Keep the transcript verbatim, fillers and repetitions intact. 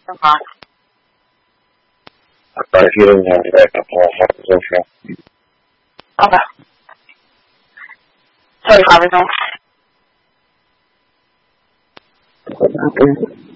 Okay. I started healing on that. I thought I Okay. thirty-five is on. was okay.